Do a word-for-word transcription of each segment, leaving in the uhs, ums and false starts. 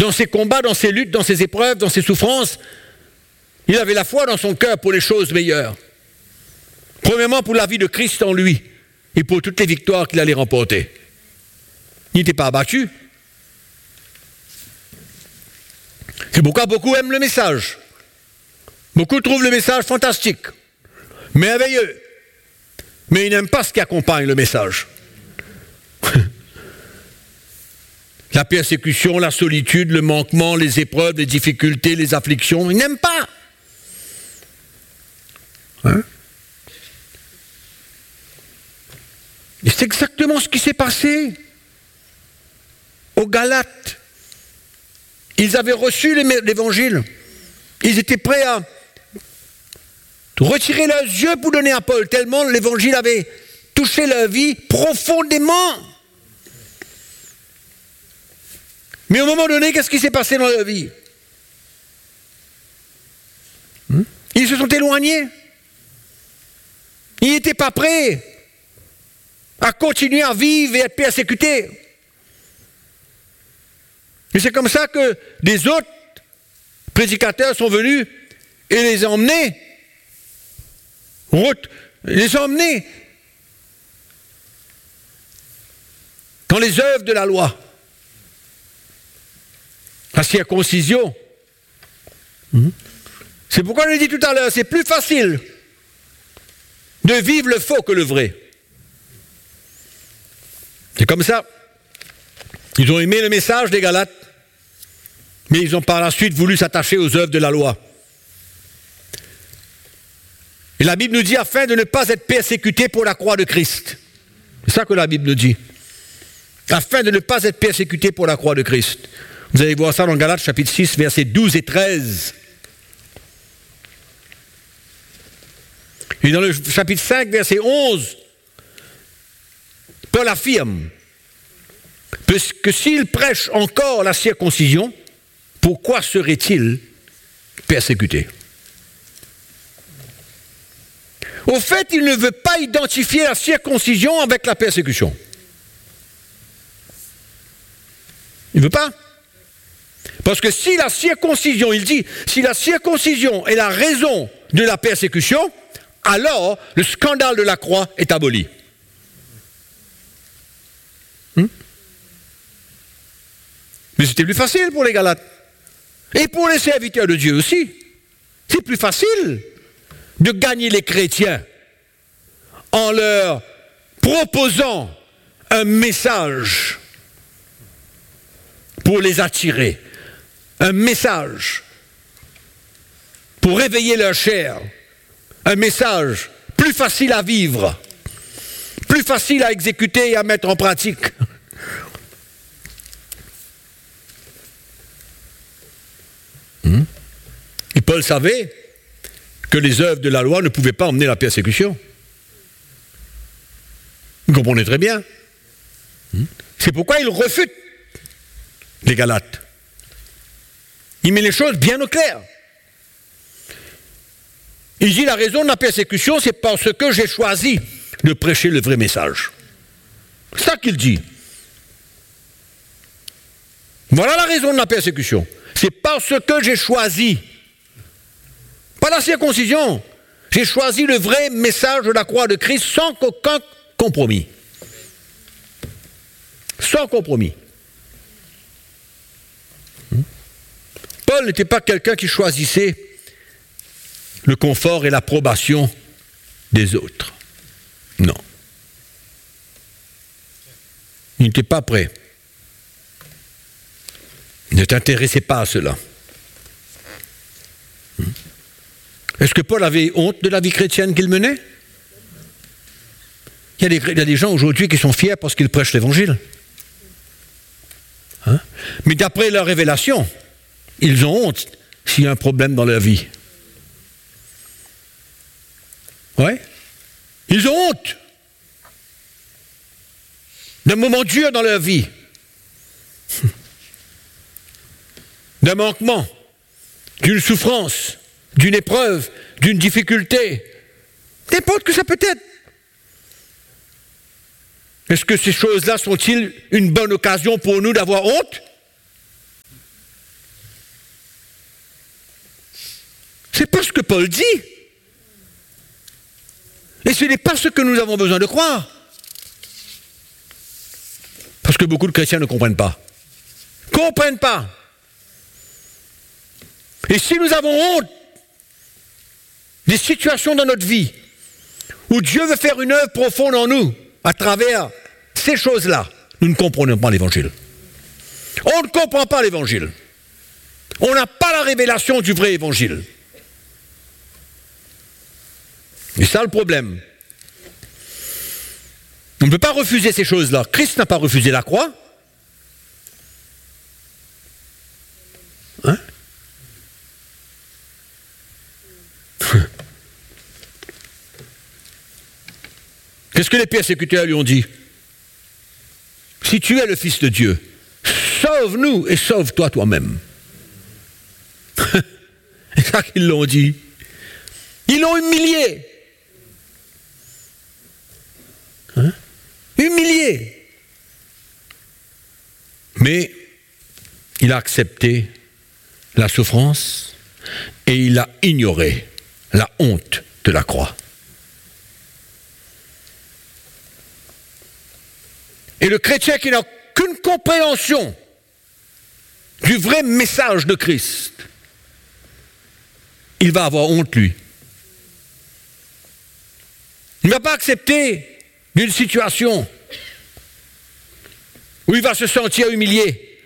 dans ses combats, dans ses luttes, dans ses épreuves, dans ses souffrances, il avait la foi dans son cœur pour les choses meilleures. Premièrement, pour la vie de Christ en lui et pour toutes les victoires qu'il allait remporter. Il n'était pas abattu. C'est pourquoi beaucoup aiment le message. Beaucoup trouvent le message fantastique, merveilleux, mais ils n'aiment pas ce qui accompagne le message. La persécution, la solitude, le manquement, les épreuves, les difficultés, les afflictions, ils n'aiment pas. Hein? Et c'est exactement ce qui s'est passé aux Galates. Ils avaient reçu l'évangile. Ils étaient prêts à retirer leurs yeux pour donner à Paul, tellement l'évangile avait touché leur vie profondément. Mais au moment donné, qu'est-ce qui s'est passé dans leur vie? Ils se sont éloignés. Ils n'étaient pas prêts à continuer à vivre et à être persécutés. Et c'est comme ça que des autres prédicateurs sont venus et les ont emmenés, les ont emmenés dans les œuvres de la loi. La circoncision. C'est pourquoi je l'ai dit tout à l'heure, c'est plus facile de vivre le faux que le vrai. C'est comme ça. Ils ont aimé le message des Galates, mais ils ont par la suite voulu s'attacher aux œuvres de la loi. Et la Bible nous dit afin de ne pas être persécutés pour la croix de Christ. C'est ça que la Bible nous dit. Afin de ne pas être persécutés pour la croix de Christ. Vous allez voir ça dans Galates chapitre six, versets douze et treize. Et dans le chapitre cinq, verset onze, Paul affirme que s'il prêche encore la circoncision, pourquoi serait-il persécuté? Au fait, il ne veut pas identifier la circoncision avec la persécution. Il ne veut pas. Parce que si la circoncision, il dit, si la circoncision est la raison de la persécution, alors le scandale de la croix est aboli. Hmm? Mais c'était plus facile pour les Galates. Et pour les serviteurs de Dieu aussi. C'est plus facile de gagner les chrétiens en leur proposant un message pour les attirer. Un message pour réveiller leur chair. Un message plus facile à vivre, plus facile à exécuter et à mettre en pratique. Hmm? Et Paul savait que les œuvres de la loi ne pouvaient pas emmener la persécution. Vous comprenez très bien. Hmm? C'est pourquoi il refute les Galates. Il met les choses bien au clair. Il dit la raison de la persécution, c'est parce que j'ai choisi de prêcher le vrai message. C'est ça qu'il dit. Voilà la raison de la persécution. C'est parce que j'ai choisi, pas la circoncision, j'ai choisi le vrai message de la croix de Christ sans aucun compromis. Sans compromis. Paul n'était pas quelqu'un qui choisissait le confort et l'approbation des autres. Non. Il n'était pas prêt. Il ne t'intéressait pas à cela. Est-ce que Paul avait honte de la vie chrétienne qu'il menait? Il y a des, il y a des gens aujourd'hui qui sont fiers parce qu'ils prêchent l'évangile. Hein? Mais d'après leur révélation, ils ont honte s'il y a un problème dans leur vie. Ouais. Ils ont honte d'un moment dur dans leur vie, d'un manquement, d'une souffrance, d'une épreuve, d'une difficulté, n'importe que ça peut être. Est-ce que ces choses-là sont-ils une bonne occasion pour nous d'avoir honte? pas ce que Paul dit. Et ce n'est pas ce que nous avons besoin de croire. Parce que beaucoup de chrétiens ne comprennent pas. Comprennent pas. Et si nous avons honte des situations dans notre vie où Dieu veut faire une œuvre profonde en nous à travers ces choses-là, nous ne comprenons pas l'Évangile. On ne comprend pas l'Évangile. On n'a pas la révélation du vrai Évangile. C'est ça le problème. On ne peut pas refuser ces choses-là. Christ n'a pas refusé la croix. Hein? Qu'est-ce que les persécuteurs lui ont dit? Si tu es le Fils de Dieu, sauve-nous et sauve-toi toi-même. C'est ça qu'ils l'ont dit. Ils l'ont humilié. Hein? Humilié. Mais il a accepté la souffrance et il a ignoré la honte de la croix. Et le chrétien qui n'a qu'une compréhension du vrai message de Christ, il va avoir honte, lui. Il ne va pas accepter d'une situation où il va se sentir humilié.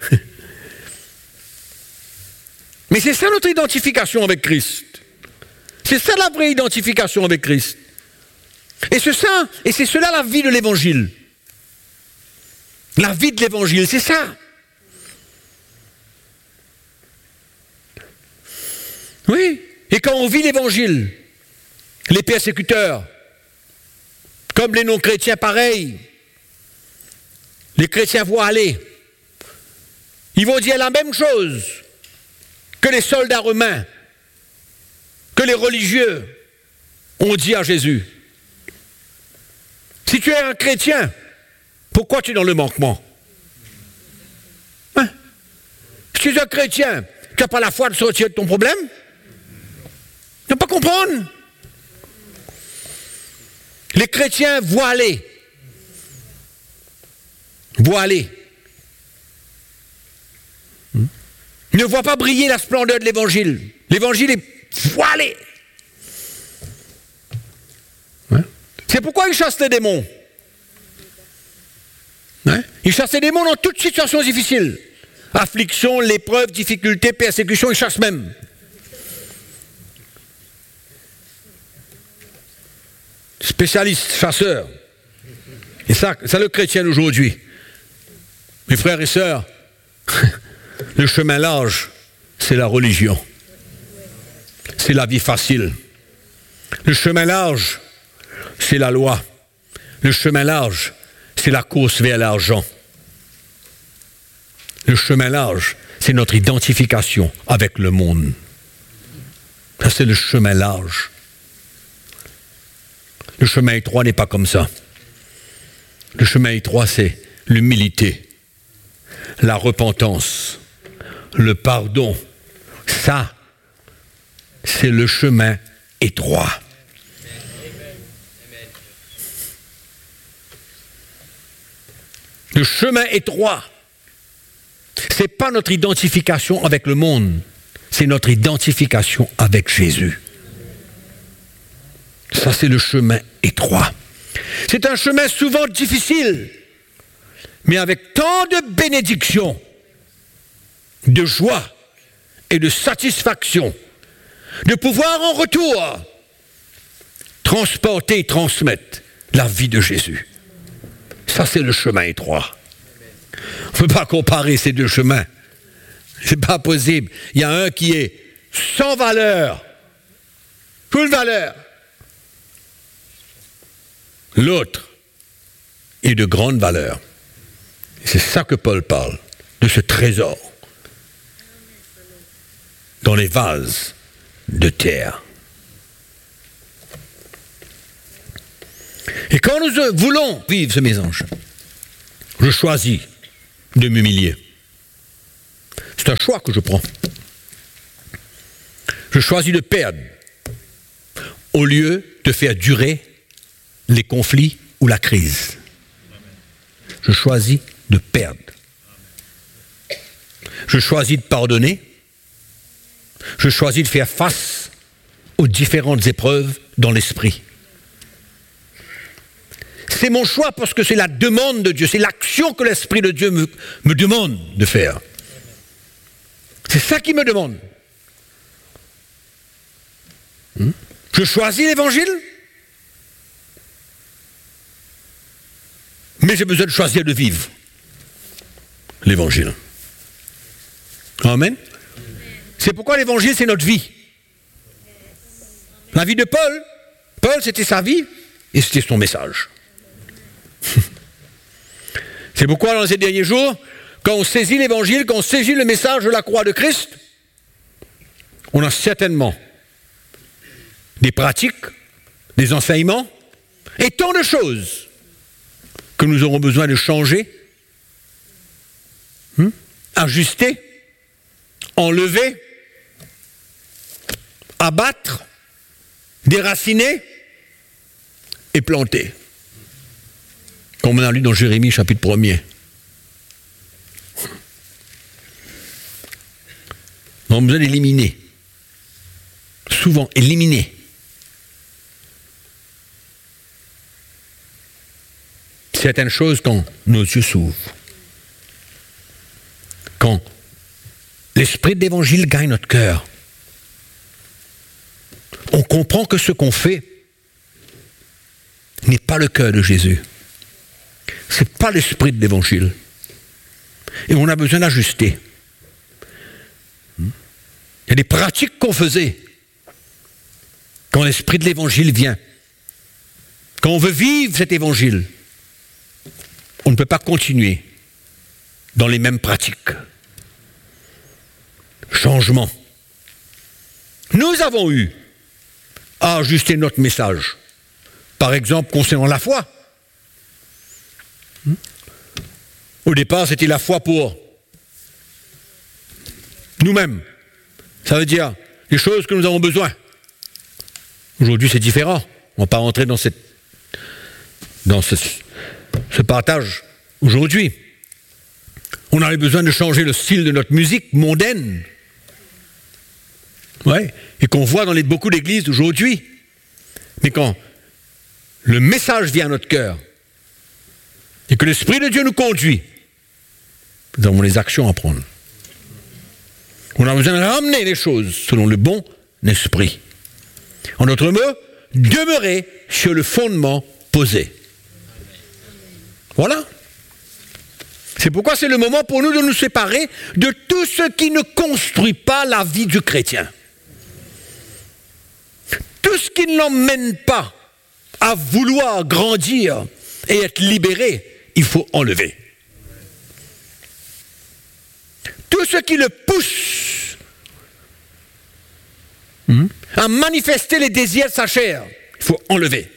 Mais c'est ça notre identification avec Christ. C'est ça la vraie identification avec Christ. Et c'est ça, et c'est cela la vie de l'Évangile. La vie de l'Évangile, c'est ça. Oui. Et quand on vit l'Évangile, les persécuteurs, comme les non-chrétiens pareils, les chrétiens voilés, ils vont dire la même chose que les soldats romains, que les religieux ont dit à Jésus. Si tu es un chrétien, pourquoi tu es dans le manquement? Hein? Si tu es un chrétien, tu n'as pas la foi de sortir de ton problème? Tu ne peux pas comprendre. Les chrétiens voilés, voilés, ne voient pas briller la splendeur de l'Évangile. L'Évangile est voilé. Ouais. C'est pourquoi ils chassent les démons. Ouais. Ils chassent les démons dans toutes situations difficiles. Affliction, l'épreuve, difficulté, persécution, ils chassent même. Spécialiste, chasseur. Et ça, ça le chrétien d'aujourd'hui. Mes frères et sœurs, le chemin large, c'est la religion. C'est la vie facile. Le chemin large, c'est la loi. Le chemin large, c'est la course vers l'argent. Le chemin large, c'est notre identification avec le monde. Ça, c'est le chemin large. Le chemin étroit n'est pas comme ça. Le chemin étroit, c'est l'humilité, la repentance, le pardon. Ça, c'est le chemin étroit. Le chemin étroit, ce n'est pas notre identification avec le monde, c'est notre identification avec Jésus. Ça, c'est le chemin étroit. C'est un chemin souvent difficile, mais avec tant de bénédictions, de joie et de satisfaction, de pouvoir en retour transporter et transmettre la vie de Jésus. Ça, c'est le chemin étroit. On ne peut pas comparer ces deux chemins. Ce n'est pas possible. Il y a un qui est sans valeur, full valeur. L'autre est de grande valeur. C'est ça que Paul parle, de ce trésor dans les vases de terre. Et quand nous voulons vivre ce mélange, je choisis de m'humilier. C'est un choix que je prends. Je choisis de perdre au lieu de faire durer les conflits ou la crise. Je choisis de perdre. Je choisis de pardonner. Je choisis de faire face aux différentes épreuves dans l'esprit. C'est mon choix parce que c'est la demande de Dieu, c'est l'action que l'Esprit de Dieu me, me demande de faire. C'est ça qu'il me demande. Hmm? Je choisis l'Évangile, mais j'ai besoin de choisir de vivre l'Évangile. Amen. C'est pourquoi l'Évangile, c'est notre vie. La vie de Paul, Paul, c'était sa vie et c'était son message. C'est pourquoi dans ces derniers jours, quand on saisit l'Évangile, quand on saisit le message de la croix de Christ, on a certainement des pratiques, des enseignements et tant de choses que nous aurons besoin de changer, hmm, ajuster, enlever, abattre, déraciner et planter. Comme on a lu dans Jérémie chapitre premier. On a besoin d'éliminer. Souvent éliminer. Certaines choses quand nos yeux s'ouvrent. Quand l'esprit de l'Évangile gagne notre cœur. On comprend que ce qu'on fait n'est pas le cœur de Jésus. Ce n'est pas l'esprit de l'Évangile. Et on a besoin d'ajuster. Il y a des pratiques qu'on faisait quand l'esprit de l'Évangile vient. Quand on veut vivre cet Évangile, on ne peut pas continuer dans les mêmes pratiques. Changement. Nous avons eu à ajuster notre message. Par exemple, concernant la foi. Au départ, c'était la foi pour nous-mêmes. Ça veut dire les choses que nous avons besoin. Aujourd'hui, c'est différent. On ne va pas rentrer dans, cette, dans ce, ce partage aujourd'hui. On avait besoin de changer le style de notre musique mondaine. Ouais, et qu'on voit dans les, beaucoup d'églises aujourd'hui. Mais quand le message vient à notre cœur et que l'Esprit de Dieu nous conduit, nous avons les actions à prendre. On a besoin de ramener les choses selon le bon esprit. En d'autres mots, demeurer sur le fondement posé. Voilà. C'est pourquoi c'est le moment pour nous de nous séparer de tout ce qui ne construit pas la vie du chrétien. Tout ce qui ne l'emmène pas à vouloir grandir et être libéré, il faut enlever. Tout ce qui le pousse hmm, à manifester les désirs de sa chair, il faut enlever.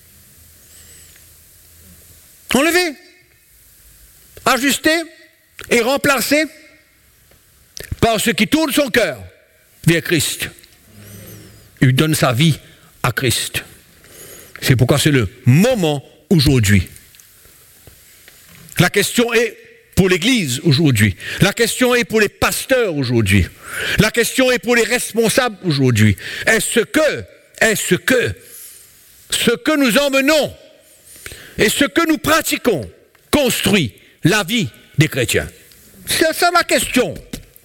Enlever. Ajuster et remplacer par ce qui tourne son cœur vers Christ. Il donne sa vie à Christ. C'est pourquoi c'est le moment aujourd'hui. La question est pour l'Église aujourd'hui. La question est pour les pasteurs aujourd'hui. La question est pour les responsables aujourd'hui. Est-ce que, est-ce que, ce que nous emmenons et ce que nous pratiquons construit la vie des chrétiens? C'est ça ma question.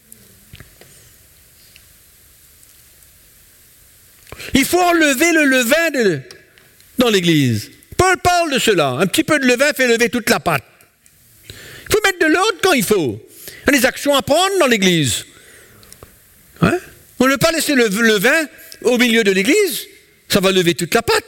Il faut enlever le levain de, dans l'Église. Paul parle de cela. Un petit peu de levain fait lever toute la pâte. Il faut mettre de l'ordre quand il faut. Il y a des actions à prendre dans l'Église. Hein? On ne peut pas laisser le levain au milieu de l'Église. Ça va lever toute la pâte.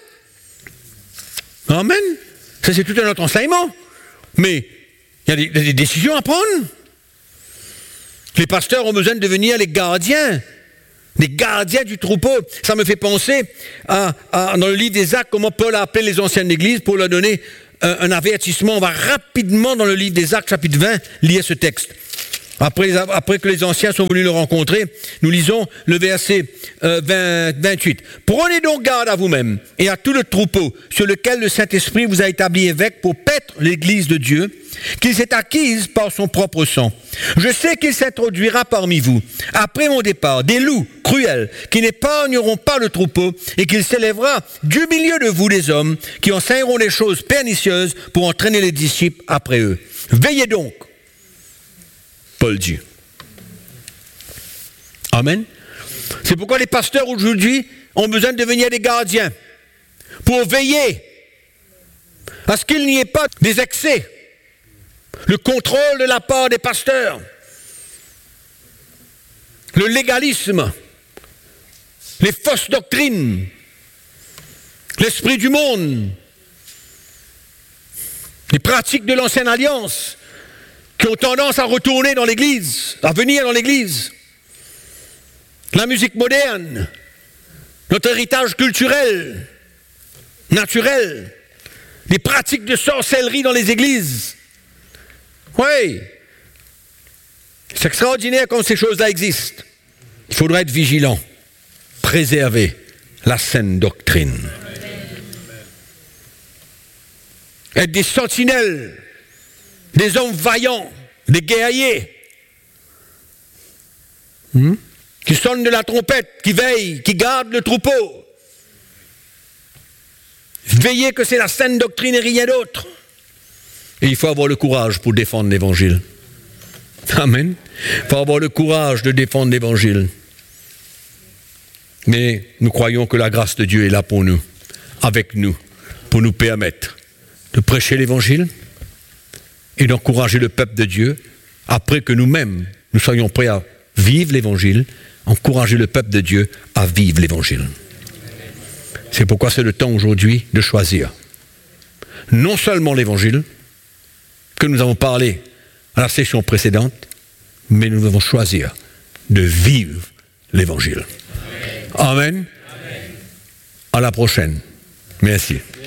Amen. Ça, c'est tout un autre enseignement. Mais il y a des, des décisions à prendre. Les pasteurs ont besoin de devenir les gardiens. Les gardiens du troupeau. Ça me fait penser à, à, dans le livre des Actes, comment Paul a appelé les anciens de l'Église pour leur donner un, un avertissement. On va rapidement dans le livre des Actes, chapitre vingt, lire ce texte. Après, après que les anciens sont venus le rencontrer, nous lisons le verset euh, vingt, vingt-huit. « Prenez donc garde à vous-même et à tout le troupeau sur lequel le Saint-Esprit vous a établi évêque pour paître l'Église de Dieu, qu'il s'est acquise par son propre sang. Je sais qu'il s'introduira parmi vous, après mon départ, des loups cruels qui n'épargneront pas le troupeau et qu'il s'élèvera du milieu de vous des hommes qui enseigneront des choses pernicieuses pour entraîner les disciples après eux. Veillez donc. » Paul dit. Amen. C'est pourquoi les pasteurs aujourd'hui ont besoin de devenir des gardiens pour veiller à ce qu'il n'y ait pas des excès, le contrôle de la part des pasteurs, le légalisme, les fausses doctrines, l'esprit du monde, les pratiques de l'ancienne alliance qui ont tendance à retourner dans l'Église, à venir dans l'Église. La musique moderne, notre héritage culturel, naturel, les pratiques de sorcellerie dans les églises. Oui, c'est extraordinaire comme ces choses-là existent. Il faudra être vigilant, préserver la saine doctrine. Être des sentinelles, des hommes vaillants, des guerriers, hmm? qui sonnent de la trompette, qui veillent, qui gardent le troupeau. Veillez que c'est la saine doctrine et rien d'autre. Et il faut avoir le courage pour défendre l'Évangile. Amen. Il faut avoir le courage de défendre l'Évangile. Mais nous croyons que la grâce de Dieu est là pour nous, avec nous, pour nous permettre de prêcher l'Évangile et d'encourager le peuple de Dieu, après que nous-mêmes, nous soyons prêts à vivre l'Évangile, encourager le peuple de Dieu à vivre l'Évangile. C'est pourquoi c'est le temps aujourd'hui de choisir. Non seulement l'Évangile, que nous avons parlé à la session précédente, mais nous devons choisir de vivre l'Évangile. Amen. Amen. À la prochaine. Merci.